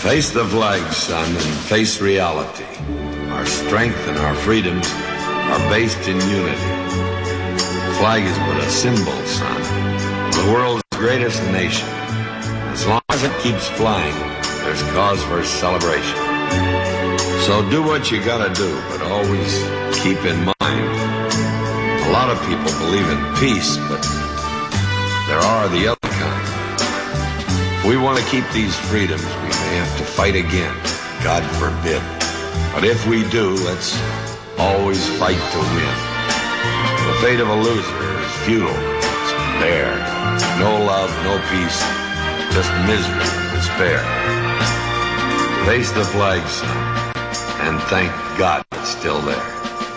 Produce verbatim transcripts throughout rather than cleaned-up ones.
Face the flag, son, and face reality. Our strength and our freedoms are based in unity. The flag is but a symbol, son, of the world's greatest nation. As long as it keeps flying, there's cause for celebration. So do what you gotta do, but always keep in mind, a lot of people believe in peace, but there are the other kind. If we want to keep these freedoms, we may have to fight again. God forbid. But if we do, let's always fight to win. The fate of a loser is futile. It's bare. No love, no peace, just misery and despair. Face the flag, son, and thank God it's still there.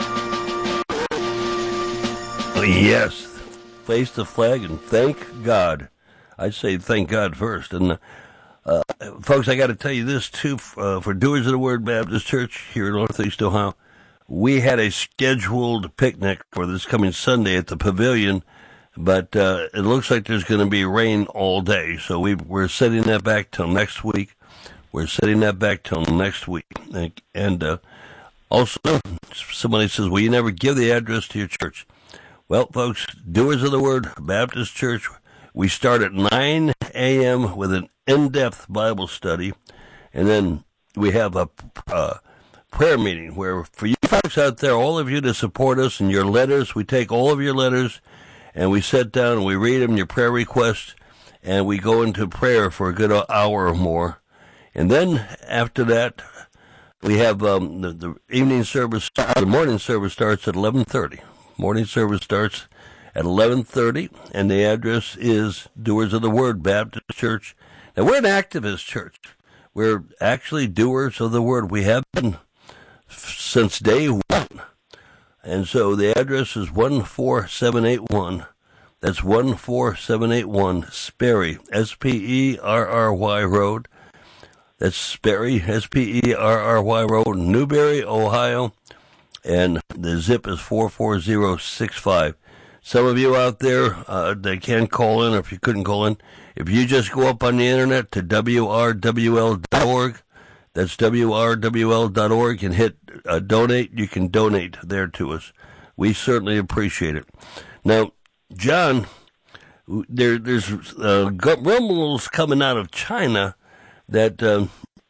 Yes, face the flag and thank God. I'd say thank God first. And, uh, folks, I got to tell you this, too, uh, for Doers of the Word Baptist Church here in Northeast Ohio. We had a scheduled picnic for this coming Sunday at the Pavilion, but uh, it looks like there's going to be rain all day. So we, we're setting that back till next week. We're setting that back till next week. And uh, also, somebody says, well, you never give the address to your church. Well, folks, Doers of the Word Baptist Church, we start at nine a.m. with an in-depth Bible study, and then we have a uh, prayer meeting where for you folks out there, all of you to support us in your letters, we take all of your letters, and we sit down and we read them, your prayer requests, and we go into prayer for a good hour or more. And then after that, we have um, the, the evening service, the morning service starts at eleven thirty. Morning service starts at eleven thirty, and the address is Doers of the Word Baptist Church. Now, we're an activist church. We're actually doers of the Word. We have been since day one. And so the address is one four seven eight one. That's one four seven eight one Sperry, S P E R R Y Road. That's Sperry, S P E R R Y Road, Newberry, Ohio. And the zip is four four zero six five. Some of you out there uh, that can call in, or if you couldn't call in, if you just go up on the internet to W R W L dot org, that's W R W L dot org, and hit uh, donate, you can donate there to us. We certainly appreciate it. Now, John, there, there's uh, rumbles coming out of China that uh,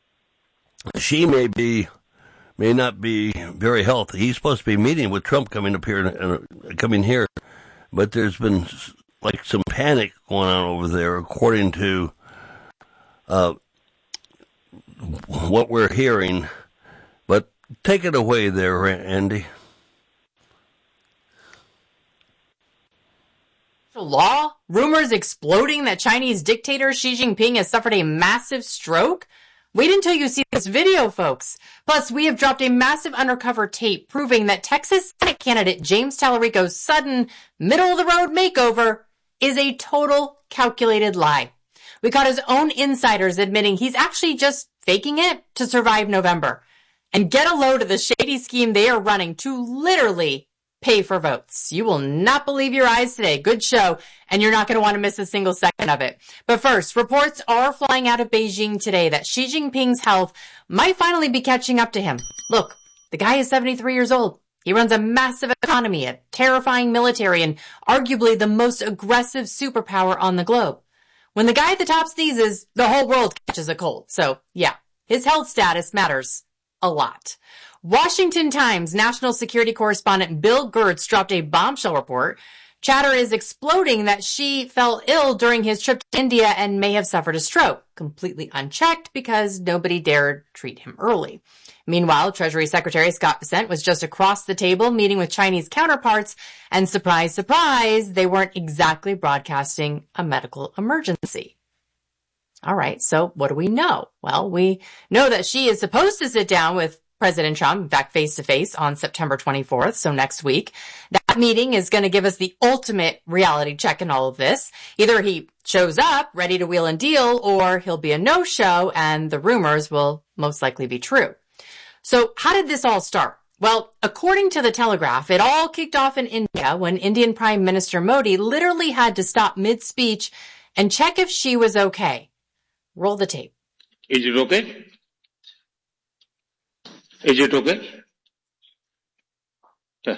she may be... may not be very healthy. He's supposed to be meeting with Trump coming up here, uh, coming here, but there's been like some panic going on over there, according to uh, what we're hearing. But take it away there, Andy. Law? Rumors exploding that Chinese dictator Xi Jinping has suffered a massive stroke? Wait until you see this video, folks. Plus, we have dropped a massive undercover tape proving that Texas Senate candidate James Tallarico's sudden, middle-of-the-road makeover is a total calculated lie. We caught his own insiders admitting he's actually just faking it to survive November. And get a load of the shady scheme they are running to literally pay for votes. You will not believe your eyes today. Good show, and you're not going to want to miss a single second of it. But first, reports are flying out of Beijing today that Xi Jinping's health might finally be catching up to him. Look, the guy is seventy-three years old. He runs a massive economy, a terrifying military, and arguably the most aggressive superpower on the globe. When the guy at the top sneezes, the whole world catches a cold. So, yeah, his health status matters a lot. Washington Times national security correspondent Bill Gertz dropped a bombshell report. Chatter is exploding that Xi fell ill during his trip to India and may have suffered a stroke, completely unchecked because nobody dared treat him early. Meanwhile, Treasury Secretary Scott Bessent was just across the table meeting with Chinese counterparts, and surprise, surprise, they weren't exactly broadcasting a medical emergency. All right, so what do we know? Well, we know that Xi is supposed to sit down with President Trump, in fact, face-to-face on September twenty-fourth, so next week. That meeting is going to give us the ultimate reality check in all of this. Either he shows up, ready to wheel and deal, or he'll be a no-show, and the rumors will most likely be true. So how did this all start? Well, according to the Telegraph, it all kicked off in India when Indian Prime Minister Modi literally had to stop mid-speech and check if Xi was okay. Roll the tape. Is it okay? Is it okay? Yeah.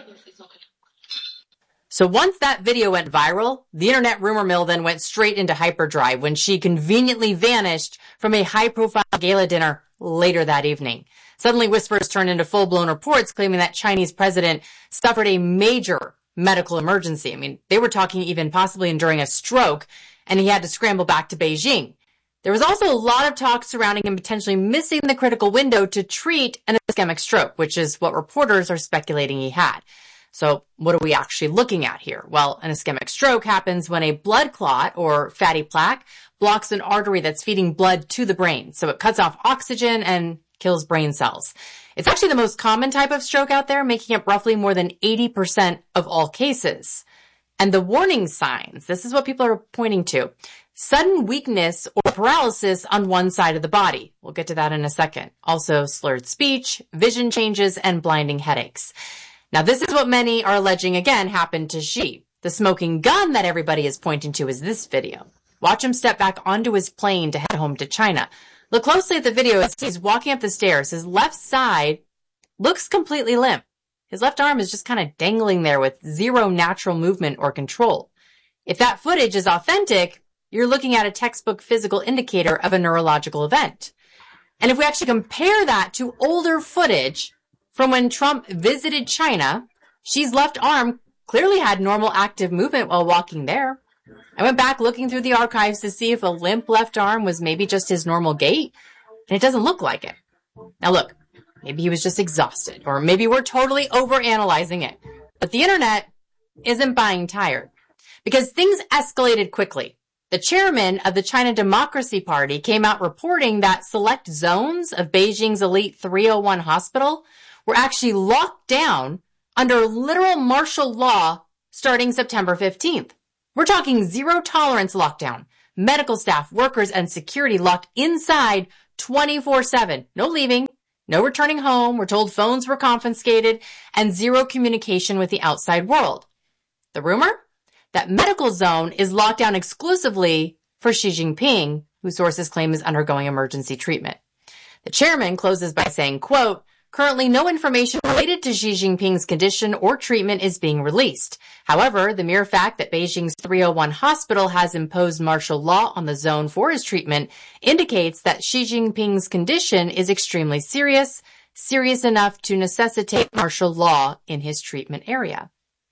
So once that video went viral, the internet rumor mill then went straight into hyperdrive when she conveniently vanished from a high-profile gala dinner later that evening. Suddenly, whispers turned into full-blown reports claiming that Chinese president suffered a major medical emergency. I mean, they were talking even possibly enduring a stroke, and he had to scramble back to Beijing. There was also a lot of talk surrounding him potentially missing the critical window to treat an ischemic stroke, which is what reporters are speculating he had. So what are we actually looking at here? Well, an ischemic stroke happens when a blood clot or fatty plaque blocks an artery that's feeding blood to the brain. So it cuts off oxygen and kills brain cells. It's actually the most common type of stroke out there, making up roughly more than eighty percent of all cases. And the warning signs, this is what people are pointing to. Sudden weakness or paralysis on one side of the body. We'll get to that in a second. Also slurred speech, vision changes, and blinding headaches. Now, this is what many are alleging again happened to Xi. The smoking gun that everybody is pointing to is this video. Watch him step back onto his plane to head home to China. Look closely at the video as he's walking up the stairs. His left side looks completely limp. His left arm is just kind of dangling there with zero natural movement or control. If that footage is authentic, you're looking at a textbook physical indicator of a neurological event. And if we actually compare that to older footage from when Trump visited China, Xi's left arm clearly had normal active movement while walking there. I went back looking through the archives to see if a limp left arm was maybe just his normal gait, and it doesn't look like it. Now look, maybe he was just exhausted, or maybe we're totally overanalyzing it. But the internet isn't buying tired, because things escalated quickly. The chairman of the China Democracy Party came out reporting that select zones of Beijing's elite three oh one hospital were actually locked down under literal martial law starting September fifteenth. We're talking zero tolerance lockdown. Medical staff, workers, and security locked inside twenty-four seven. No leaving, no returning home. We're told phones were confiscated and zero communication with the outside world. The rumor? That medical zone is locked down exclusively for Xi Jinping, who sources claim is undergoing emergency treatment. The chairman closes by saying, quote, currently no information related to Xi Jinping's condition or treatment is being released. However, the mere fact that Beijing's three oh one hospital has imposed martial law on the zone for his treatment indicates that Xi Jinping's condition is extremely serious, serious enough to necessitate martial law in his treatment area.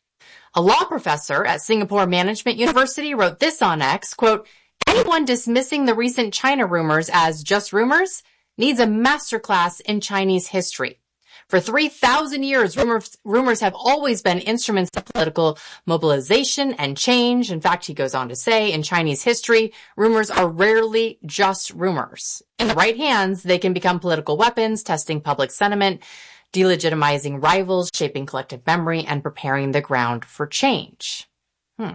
A law professor at Singapore Management University wrote this on X, quote, anyone dismissing the recent China rumors as just rumors needs a masterclass in Chinese history. For three thousand years, rumors, rumors have always been instruments of political mobilization and change. In fact, he goes on to say, in Chinese history, rumors are rarely just rumors. In the right hands, they can become political weapons, testing public sentiment, delegitimizing rivals, shaping collective memory, and preparing the ground for change. Hmm.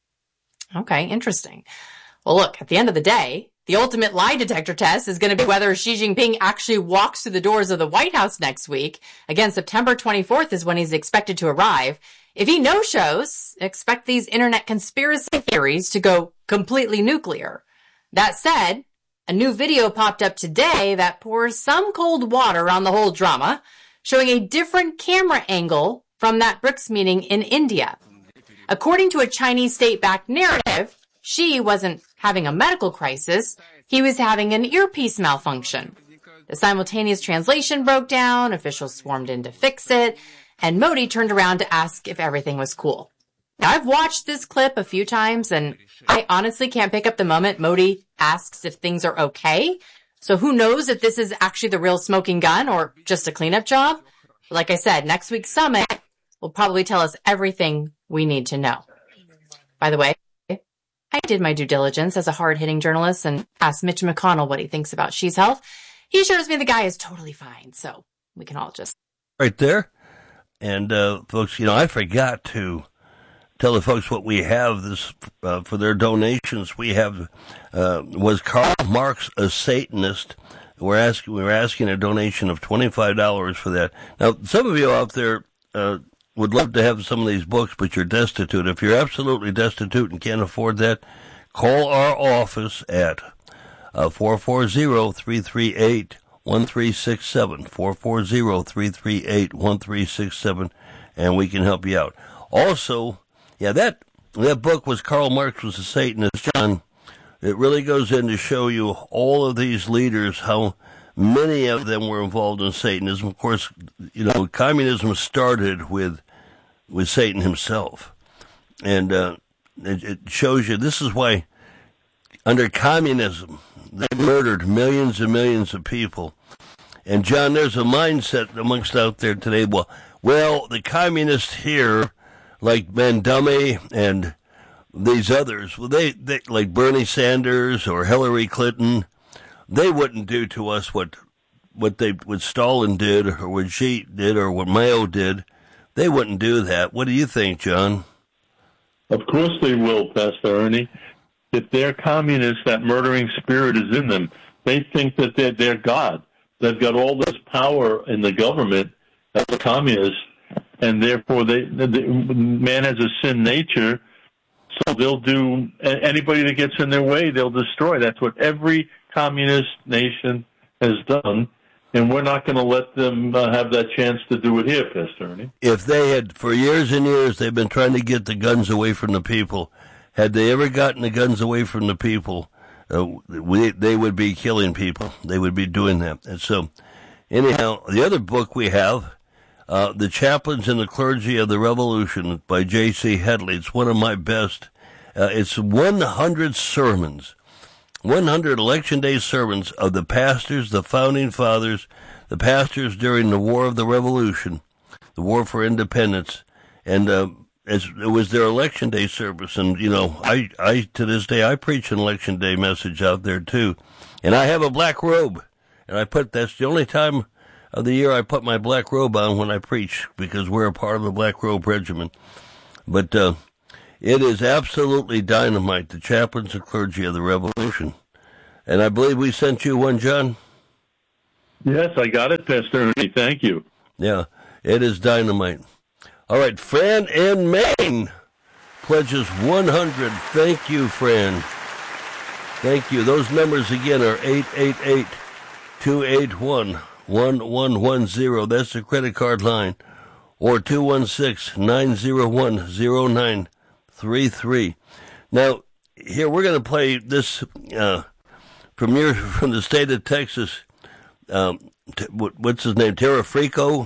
Okay, interesting. Well, look, at the end of the day, the ultimate lie detector test is going to be whether Xi Jinping actually walks through the doors of the White House next week. Again, September twenty-fourth is when he's expected to arrive. If he no-shows, expect these internet conspiracy theories to go completely nuclear. That said, a new video popped up today that pours some cold water on the whole drama, showing a different camera angle from that BRICS meeting in India. According to a Chinese state-backed narrative, Xi wasn't having a medical crisis, he was having an earpiece malfunction. The simultaneous translation broke down, officials swarmed in to fix it, and Modi turned around to ask if everything was cool. Now, I've watched this clip a few times, and I honestly can't pick up the moment Modi asks if things are okay. So who knows if this is actually the real smoking gun or just a cleanup job? But like I said, next week's summit will probably tell us everything we need to know. By the way, I did my due diligence as a hard-hitting journalist and asked Mitch McConnell what he thinks about Xi's health. He assures me the guy is totally fine, so we can all just... Right there. And, uh, folks, you know, I forgot to tell the folks what we have this uh, for their donations. We have, uh, was Karl Marx a Satanist? We're asking, we're asking a donation of twenty-five dollars for that. Now, some of you out there, uh, would love to have some of these books, but you're destitute. If you're absolutely destitute and can't afford that, call our office at Uh, four four zero, three three eight, one three six seven. four four zero, three three eight, one three six seven, and we can help you out. Also, yeah, that that book was Karl Marx was a Satanist, John. It really goes in to show you all of these leaders, how many of them were involved in Satanism. Of course, you know, communism started with with Satan himself. And uh, it, it shows you, this is why under communism, they murdered millions and millions of people. And, John, there's a mindset amongst out there today, well, well, the communists here, like Mandami and these others, well, they, they like Bernie Sanders or Hillary Clinton, they wouldn't do to us what what they what Stalin did or what Xi did or what Mao did. They wouldn't do that. What do you think, John? Of course they will, Pastor Ernie. If they're communists, that murdering spirit is in them. They think that they're, they're God. They've got all this power in the government as a communist, and therefore they, the, man has a sin nature, so they'll do anybody that gets in their way, they'll destroy. That's what every communist nation has done. And we're not going to let them uh, have that chance to do it here, Pastor Ernie. If they had, for years and years, they've been trying to get the guns away from the people. Had they ever gotten the guns away from the people, uh, we, they would be killing people. They would be doing that. And so, anyhow, the other book we have, uh, The Chaplains and the Clergy of the Revolution by J C Headley. It's one of my best. Uh, it's one hundred sermons. one hundred Election Day sermons of the pastors, the founding fathers, the pastors during the War of the Revolution, the War for Independence, and uh, as, it was their Election Day service. And, you know, I, I to this day, I preach an Election Day message out there, too. And I have a black robe, and I put, that's the only time of the year I put my black robe on when I preach, because we're a part of the Black Robe Regiment. But uh, it is absolutely dynamite, The Chaplains and Clergy of the Revolution. And I believe we sent you one, John? Yes, I got it, Pastor Ernie. Thank you. Yeah, it is dynamite. All right, Fran in Maine pledges one hundred. Thank you, Fran. Thank you. Those numbers again are eight eight eight, two eight one, one one one zero. That's the credit card line. Or two one six, nine zero one, zero nine three three. Now, here we're going to play this uh, from your from the state of Texas. Um, t- what, what's his name? Terrafrico?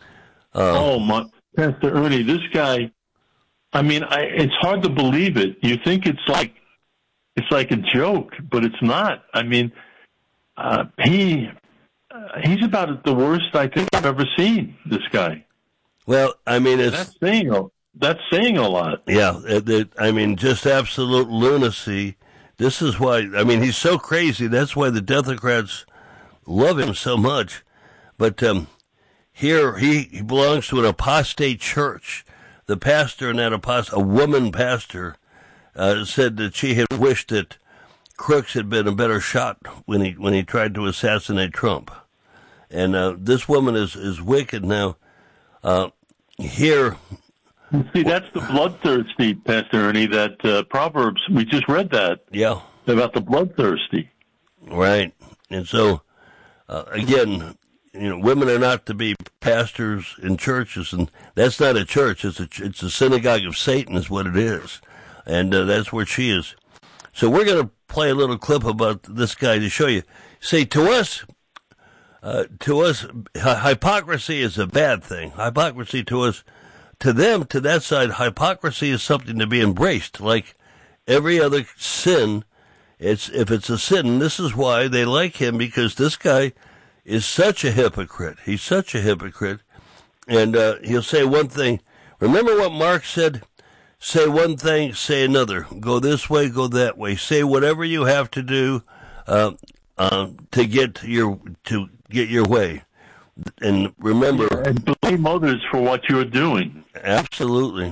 Uh, oh, my, Pastor Ernie, this guy, I mean, I, it's hard to believe it. You think it's like it's like a joke, but it's not. I mean, uh, he uh, he's about the worst I think I've ever seen, this guy. Well, I mean, it's... That's saying a, that's saying a lot. Yeah, it, it, I mean, just absolute lunacy. This is why, I mean, he's so crazy. That's why the Democrats love him so much. But um, here, he, he belongs to an apostate church. The pastor in that apostate, a woman pastor, uh, said that she had wished that Crooks had been a better shot when he when he tried to assassinate Trump. And uh, this woman is, is wicked now. Uh, here... See, that's the bloodthirsty, Pastor Ernie, that uh, Proverbs, we just read that. Yeah. About the bloodthirsty. Right. And so, uh, again, you know, women are not to be pastors in churches, and that's not a church. It's a, it's a synagogue of Satan is what it is. And uh, that's where she is. So we're going to play a little clip about this guy to show you. See, to us, uh, to us, hypocrisy is a bad thing. Hypocrisy to us, to them, to that side, hypocrisy is something to be embraced. Like every other sin, it's if it's a sin, this is why they like him, because this guy is such a hypocrite. He's such a hypocrite. And uh, he'll say one thing. Remember what Marx said? Say one thing, say another. Go this way, go that way. Say whatever you have to do uh, uh, to get your to get your way. And remember, and blame others for what you're doing. Absolutely.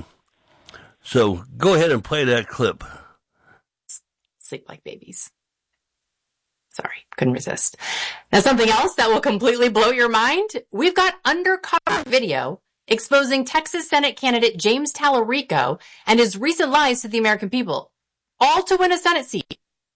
So go ahead and play that clip. Sleep like babies. Sorry, couldn't resist. Now, something else that will completely blow your mind. We've got undercover video exposing Texas Senate candidate James Tallarico and his recent lies to the American people, all to win a Senate seat.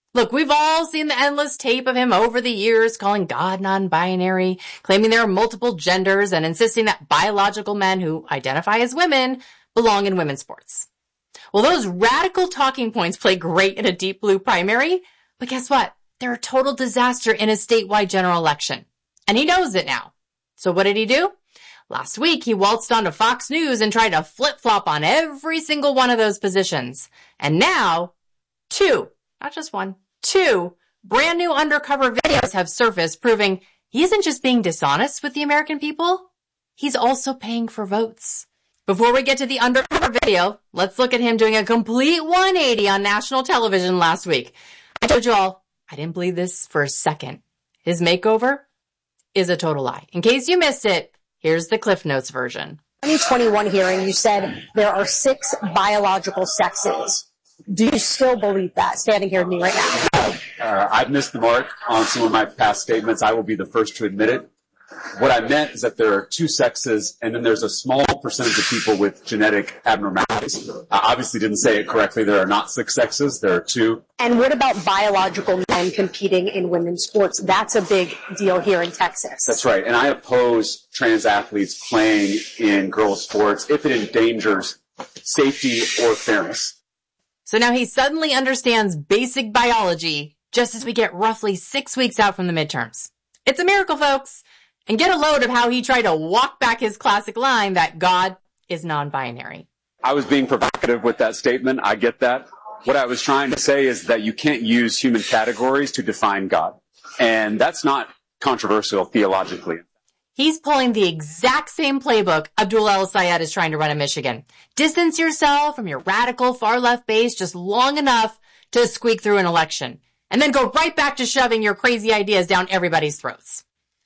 Look, we've all seen the endless tape of him over the years calling God non-binary, claiming there are multiple genders, and insisting that biological men who identify as women belong in women's sports. Well, those radical talking points play great in a deep blue primary, but guess what? They're a total disaster in a statewide general election. And he knows it now. So what did he do? Last week, he waltzed onto Fox News and tried to flip-flop on every single one of those positions. And now, two, not just one, two brand new undercover videos have surfaced proving he isn't just being dishonest with the American people, he's also paying for votes. Before we get to the undercover video, let's look at him doing a complete one eighty on national television last week. I told you all, I didn't believe this for a second. His makeover is a total lie. In case you missed it, here's the Cliff Notes version. twenty twenty-one hearing, you said there are six biological sexes. Do you still believe that, standing here with me right now? Uh, I've missed the mark on some of my past statements. I will be the first to admit it. What I meant is that there are two sexes, and then there's a small percentage of people with genetic abnormalities. I obviously didn't say it correctly. There are not six sexes. There are two. And what about biological men competing in women's sports? That's a big deal here in Texas. That's right. And I oppose trans athletes playing in girls' sports if it endangers safety or fairness. So now he suddenly understands basic biology just as we get roughly six weeks out from the midterms. It's a miracle, folks. And get a load of how he tried to walk back his classic line that God is non-binary. I was being provocative with that statement. I get that. What I was trying to say is that you can't use human categories to define God. And that's not controversial theologically. He's pulling the exact same playbook Abdul El-Sayed is trying to run in Michigan. Distance yourself from your radical far-left base just long enough to squeak through an election. And then go right back to shoving your crazy ideas down everybody's throats.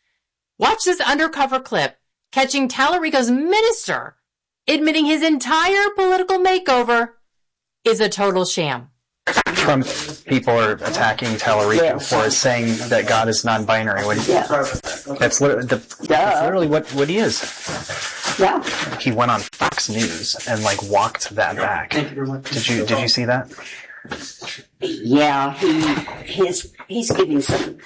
Watch this undercover clip catching Tallarico's minister admitting his entire political makeover is a total sham. Trump people are attacking Tallarico yeah. for saying that God is non-binary. What, yeah. That's, what, the, that's literally what, what he is. Yeah. He went on Fox News and like walked that back. Did you did you see that? Yeah, he his he's giving some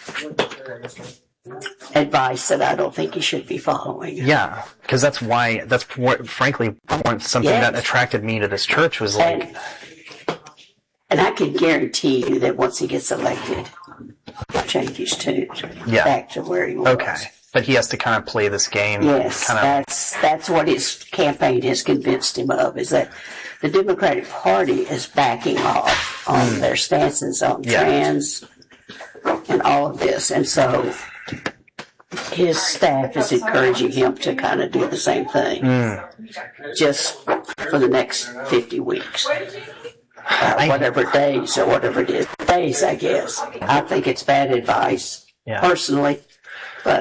advice that I don't think he should be following. Yeah, because that's why, that's what, frankly, something yes. that attracted me to this church was like... And, and I can guarantee you that once he gets elected, he'll change his tune yeah. back to where he was. Okay, but he has to kind of play this game. Yes, kind of... that's, that's what his campaign has convinced him of, is that the Democratic Party is backing off on mm. their stances on yeah. trans and all of this, and so... his staff is encouraging him to kind of do the same thing, mm. just for the next fifty weeks, uh, whatever days or whatever it is. Days, I guess. I think it's bad advice, yeah. personally, but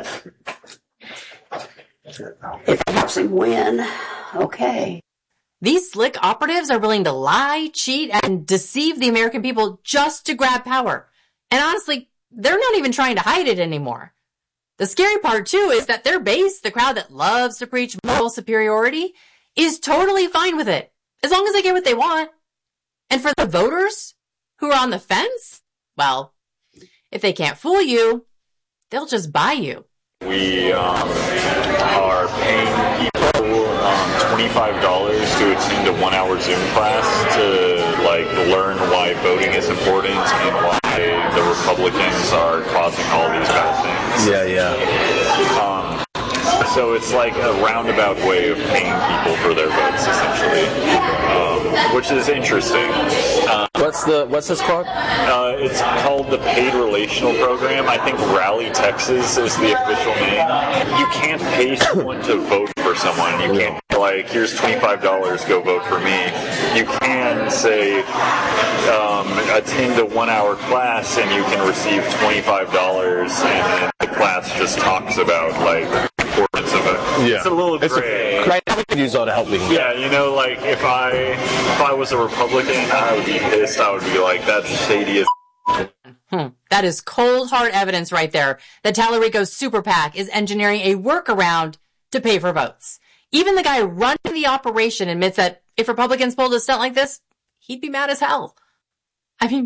if it helps him win, okay. These slick operatives are willing to lie, cheat, and deceive the American people just to grab power. And honestly, they're not even trying to hide it anymore. The scary part, too, is that their base, the crowd that loves to preach moral superiority, is totally fine with it, as long as they get what they want. And for the voters who are on the fence, well, if they can't fool you, they'll just buy you. We um, are paying people um, twenty-five dollars to attend a one-hour Zoom class to like learn why voting is important and why the Republicans are causing all these bad things. Yeah, yeah. Um, so it's like a roundabout way of paying people for their votes, essentially, um, which is interesting. Uh, what's the what's this called? Uh, it's called the Paid Relational Program. I think Rally Texas is the official name. You can't pay someone to vote for someone. You can't like, here's twenty-five dollars, go vote for me. You can say, um, attend a one-hour class and you can receive twenty-five dollars, and then the class just talks about like the importance of it. Yeah. It's a little gray. I could use all the help we can Yeah, you know, like if I if I was a Republican, I would be pissed. I would be like, that's shady as Hmm. That is cold, hard evidence right there that Tallarico's super PAC is engineering a workaround to pay for votes. Even the guy running the operation admits that if Republicans pulled a stunt like this, he'd be mad as hell. I mean,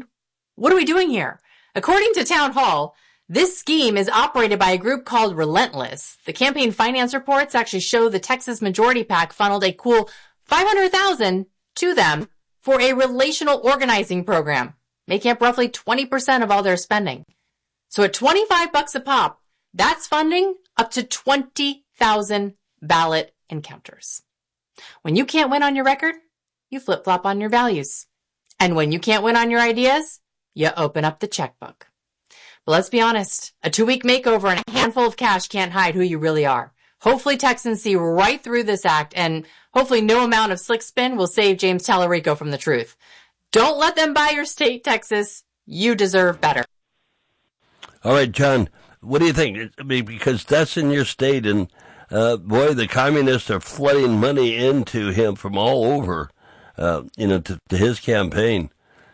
What are we doing here? According to Town Hall, this scheme is operated by a group called Relentless. The campaign finance reports actually show the Texas Majority PAC funneled a cool five hundred thousand dollars to them for a relational organizing program, making up roughly twenty percent of all their spending. So at twenty-five bucks a pop, that's funding up to twenty thousand ballot encounters. When you can't win on your record, you flip-flop on your values. And when you can't win on your ideas, you open up the checkbook. But let's be honest, a two-week makeover and a handful of cash can't hide who you really are. Hopefully Texans see right through this act, and hopefully no amount of slick spin will save James Tallarico from the truth. Don't let them buy your state, Texas. You deserve better. All right, John, what do you think? I mean, because that's in your state, and uh, boy, the communists are flooding money into him from all over, uh, you know, to, to his campaign.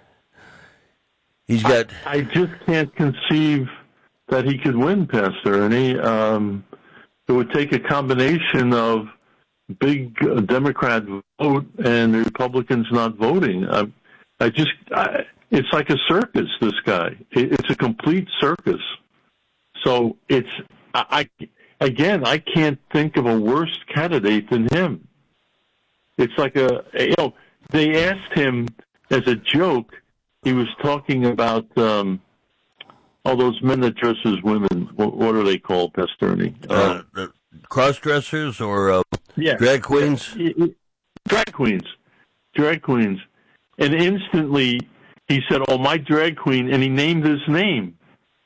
He's got. I, I just can't conceive that he could win, Pastor Ernie. Um, it would take a combination of big uh, Democrat vote and the Republicans not voting. I, I just, I, it's like a circus. This guy, it, it's a complete circus. So it's, I, I again, I can't think of a worse candidate than him. It's like a, you know, they asked him as a joke. He was talking about um, all those men that dress as women. What, what are they called, Pastor Ernie? Uh, uh, cross-dressers or uh, yeah. drag queens? Drag queens. Drag queens. And instantly he said, oh, my drag queen, and he named his name.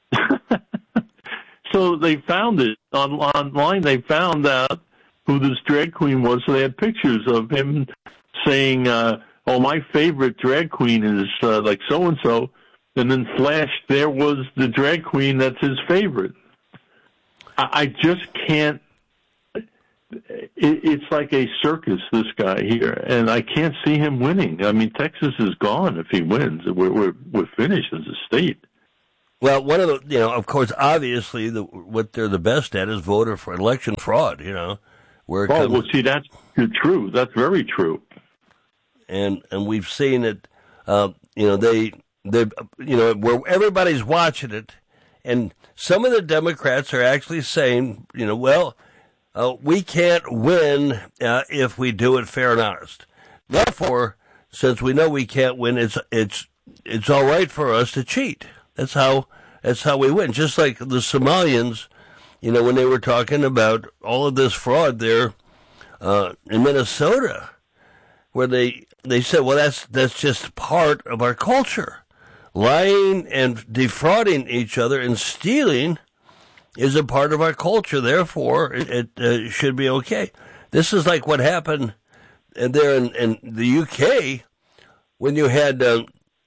So they found it on, online. They found out who this drag queen was, so they had pictures of him saying, uh, oh, my favorite drag queen is uh, like so-and-so, and then flash, there was the drag queen that's his favorite. I, I just can't, it, it's like a circus, this guy here, and I can't see him winning. I mean, Texas is gone if he wins. We're, we're, we're finished as a state. Well, one of the, you know, of course, obviously, the, what they're the best at is voter for election fraud, you know. Where it oh, comes, well, see, that's true. That's very true. And and we've seen it, uh, you know, they, they, you know, where everybody's watching it, and some of the Democrats are actually saying, you know, well, uh, we can't win uh, if we do it fair and honest. Therefore, since we know we can't win, it's it's it's all right for us to cheat. That's how that's how we win. Just like the Somalians, you know, when they were talking about all of this fraud there uh, in Minnesota, where they. They said, well, that's that's just part of our culture. Lying and defrauding each other and stealing is a part of our culture. Therefore, it, it uh, should be okay. This is like what happened there in, in the U K when you had uh,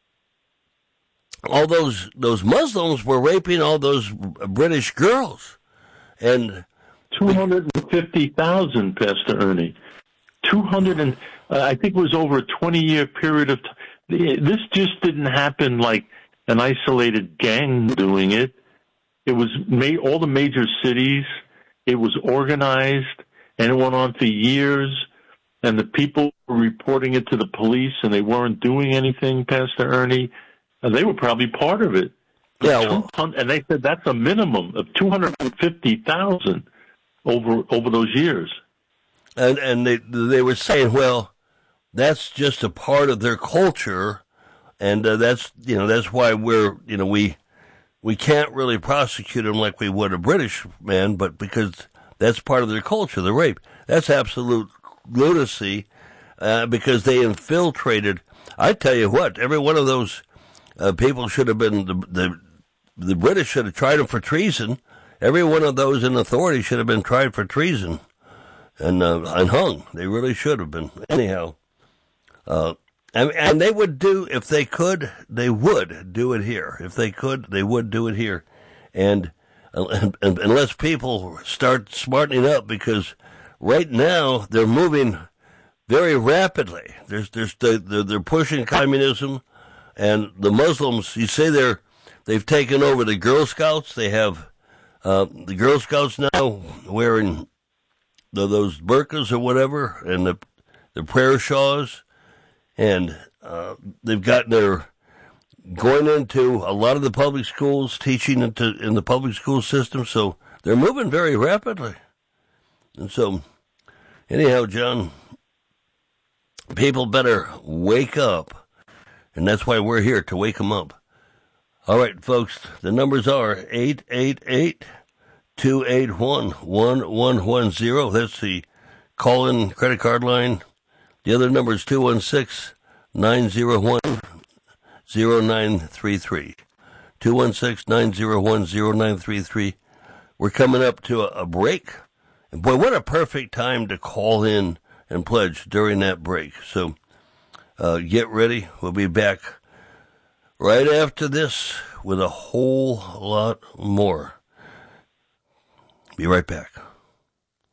all those those Muslims were raping all those British girls. And two hundred fifty thousand, Pastor Ernie. two hundred and Uh, I think it was over a twenty-year period of time. This just didn't happen like an isolated gang doing it. It was ma- all the major cities. It was organized, and it went on for years. And the people were reporting it to the police, and they weren't doing anything, Pastor Ernie. And they were probably part of it. Yeah, well, and they said that's a minimum of two hundred fifty thousand over over those years. And and they they were saying, well, that's just a part of their culture, and uh, that's you know that's why we're you know we we can't really prosecute them like we would a British man, but because that's part of their culture, the rape. That's absolute lunacy, uh, because they infiltrated. I tell you what, every one of those uh, people should have been the, the the British should have tried them for treason. Every one of those in authority should have been tried for treason, and uh, and hung. They really should have been. Anyhow. Uh, and, and they would do, if they could, they would do it here. If they could, they would do it here. And, and, and unless people start smartening up, because right now they're moving very rapidly. There's, there's, they're, they're pushing communism, and the Muslims, you say they're, they've taken over the Girl Scouts. They have, uh, the Girl Scouts now wearing the, those burqas or whatever, and the, the prayer shawls. And uh, they've got their going into a lot of the public schools, teaching into, in the public school system, so they're moving very rapidly. And so, anyhow, John, people better wake up, and that's why we're here, to wake them up. All right, folks, the numbers are eight eight eight, two eight one, one one one zero. That's the call-in credit card line. The other number is two one six, nine zero one, zero nine three three. two one six, nine zero one, zero nine three three. We're coming up to a, a break. And boy, what a perfect time to call in and pledge during that break. So uh, get ready. We'll be back right after this with a whole lot more. Be right back.